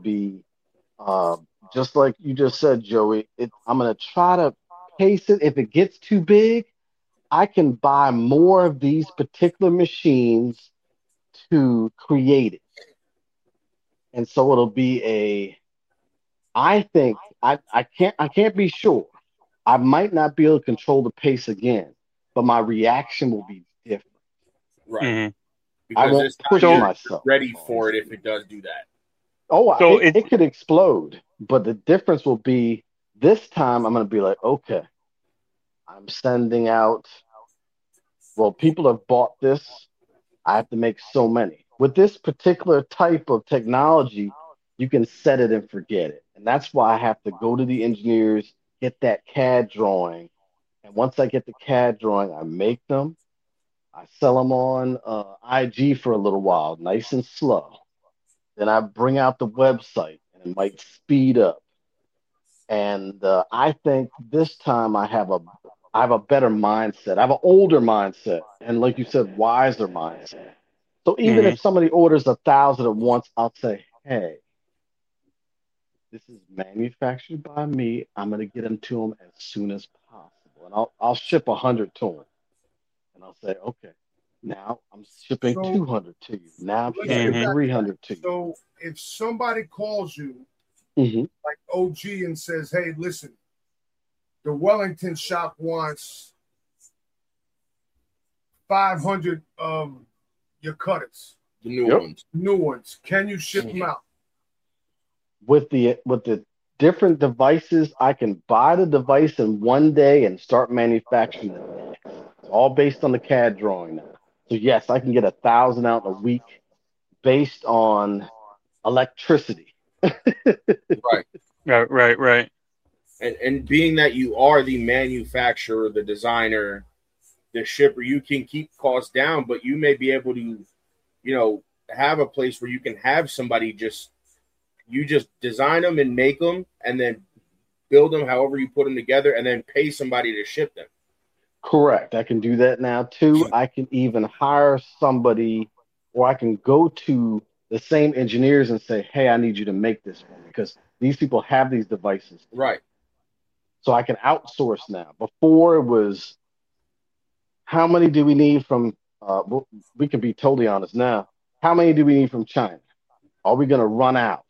be just like you just said, Joey. I'm gonna try to pace it. If it gets too big, I can buy more of these particular machines to create it, and so it'll be a. I think I can't be sure. I might not be able to control the pace again, but my reaction will be different. Right. Hmm. I Because won't this time push So, you're myself, ready for it if it does do that. oh, so it could explode, but the difference will be this time I'm going to be like, okay, I'm sending out, well, people have bought this. I have to make so many. With this particular type of technology, you can set it and forget it. And that's why I have to go to the engineers, get that CAD drawing. And once I get the CAD drawing, I make them. I sell them on IG for a little while, nice and slow. Then I bring out the website and it might speed up. And I think this time I have a better mindset. I have an older mindset, and like you said, wiser mindset. So even mhm. if somebody orders 1,000 at once, I'll say, "Hey, this is manufactured by me. I'm gonna get them to them as soon as possible, and I'll ship 100 to them, and I'll say, okay, now I'm shipping So 200 to you. Now I'm let's shipping get Mhm. back to that. 300 to you." So if somebody calls you Hmm. like OG and says, "Hey, listen, the Wellington shop wants 500 of your cutters, The new Yep. ones. new ones. Can you ship them out?" With the different devices, I can buy the device in one day and start manufacturing it the next. It's all based on the CAD drawing now. So yes, I can get 1,000 out in a week based on electricity. Right. Right, right, right. And being that you are the manufacturer, the designer, the shipper, you can keep costs down, but you may be able to, have a place where you can have somebody just design them and make them and then build them however you put them together and then pay somebody to ship them. Correct. I can do that now too. I can even hire somebody, or I can go to the same engineers and say, "Hey, I need you to make this for me," because these people have these devices too. Right. So I can outsource now. Before it was, how many do we need from? We can be totally honest now. How many do we need from China? Are we going to run out?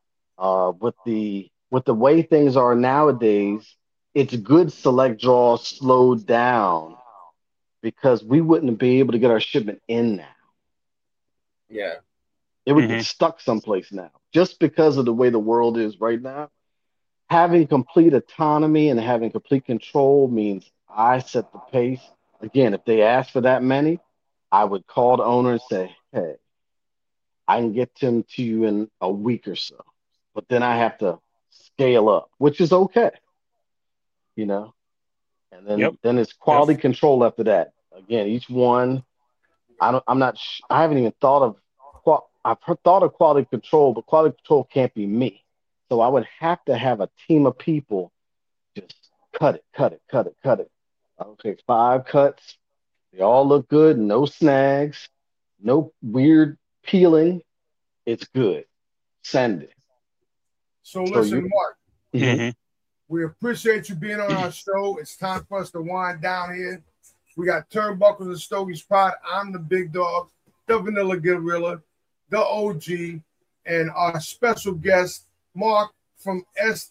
With the way things are nowadays, it's good select draws slowed down because we wouldn't be able to get our shipment in now. Yeah. It would get Mhm. stuck someplace now just because of the way the world is right now. Having complete autonomy and having complete control means I set the pace. Again, if they ask for that many, I would call the owner and say, "Hey, I can get them to you in a week or so." But then I have to scale up, which is okay, you know. And Yep. then it's Yep. quality control after that. Again, each one, I'm not I haven't even thought of I've thought of quality control, but quality control can't be me. So I would have to have a team of people just cut it, cut it, cut it, cut it. Okay, 5 cuts. They all look good, no snags, no weird peeling. It's good. Send it. So So you, listen, Mark, mhm. Mhm. we appreciate you being on our show. It's time for us to wind down here. We got Turnbuckles and Stogie's Pod. I'm the big dog, the Vanilla Gorilla, the OG, and our special guest, Mark from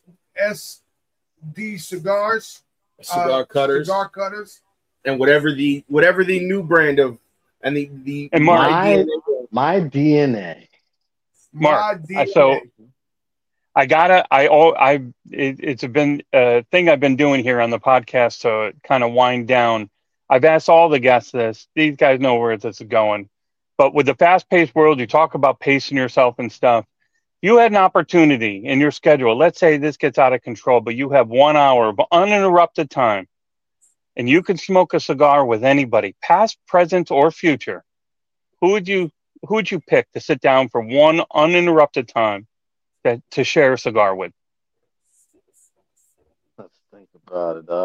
SD Cigars, Cigar cutters Cigar Cutters. and whatever the new brand of and the And Mark, my my DNA. my DNA. Mark. My So DNA. I gotta. I all. I. It's been a thing I've been doing here on the podcast to kind of wind down. I've asked all the guests this. These guys know where this is going. But with the fast-paced world, you talk about pacing yourself and stuff. You had an opportunity in your schedule. Let's say this gets out of control, but you have 1 hour of uninterrupted time, and you can smoke a cigar with anybody, past, present, or future. Who would you Who would you pick to sit down for one uninterrupted time to share a cigar with? Let's think about it.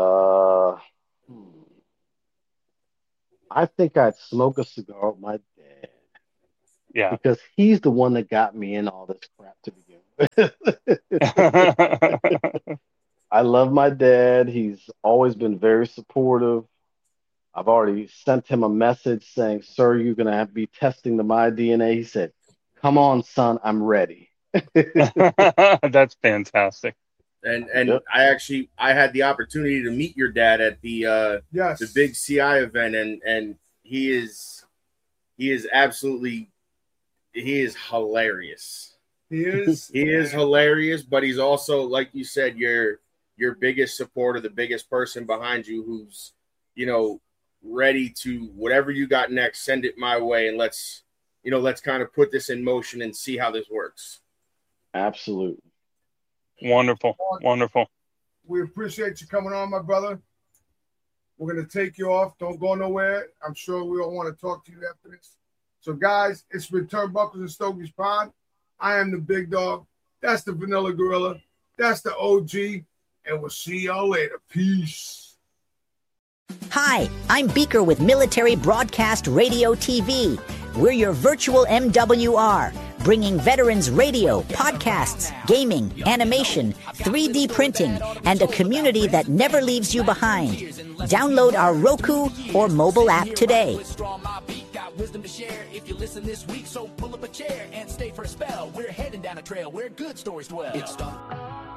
I think I'd smoke a cigar with my dad Yeah. because he's the one that got me in all this crap to begin with. I love my dad. He's always been very supportive. I've already sent him a message saying, "Sir, you're going to have to be testing the My DNA." He said, "Come on, son, I'm ready." That's fantastic. And Yep. I had the opportunity to meet your dad at the big CI event, and he is absolutely, he is hilarious. He is hilarious, but he's also, like you said, your biggest supporter, the biggest person behind you, who's, you know, ready to, whatever you got next, send it my way, and let's kind of put this in motion and see how this works. Absolutely. Wonderful. We appreciate you coming on, my brother. We're going to take you off. Don't go nowhere. I'm sure we all want to talk to you after this. So, guys, it's been Turnbuckles and Stogies Pod. I am the big dog. That's the Vanilla Gorilla. That's the OG. And we'll see y'all later. Peace. Hi, I'm Beaker with Military Broadcast Radio TV. We're your virtual MWR, bringing veterans radio, podcasts, gaming, animation, 3D printing, and a community that never leaves you behind. Download our Roku or mobile app today. Wisdom to share if you listen this week, so pull up a chair and stay for a spell. We're heading down a trail where good stories dwell. It's